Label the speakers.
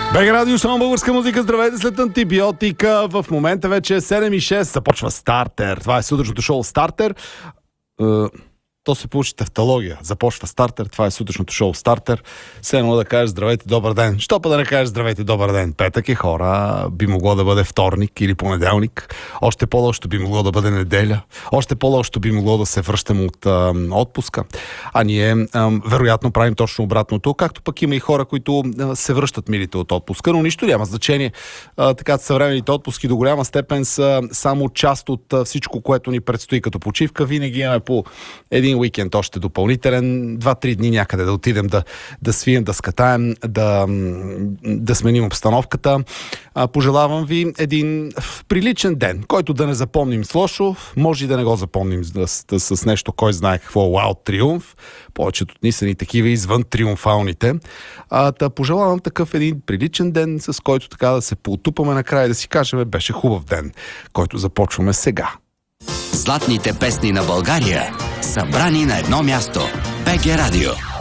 Speaker 1: БГ Радио, само българска музика. Здравейте след антибиотика. В момента вече е 7:06. Започва Стартер. Това е сутрешното шоу Стартер. То се получи тавтология. Започва Стартер. Това е сутрешното шоу Стартер. Все едно да кажеш здравейте, добър ден. Що па да не кажеш здравейте, добър ден? Петък е, хора. Би могло да бъде вторник или понеделник. Още по-лошо би могло да бъде неделя. Още по-лошо би могло да се връщам от отпуска. А ние вероятно правим точно обратното. Както пък има и хора, които се връщат милите от отпуска, но нищо няма значение. Така съвременните отпуски до голяма степен са само част от всичко, което ни предстои като почивка. Винаги имаме по един уикенд още допълнителен, 2-3 дни някъде да отидем да свием, да скатаем, да сменим обстановката. Пожелавам ви един приличен ден, който да не запомним с лошо, може и да не го запомним с нещо, кой знае какво, вау, триумф. Повечето дни са ни такива извън триумфалните. Пожелавам такъв един приличен ден, с който така да се поотупаме накрая и да си кажем, беше хубав ден, който започваме сега.
Speaker 2: Златните песни на България, събрани на едно място. БГ Радио.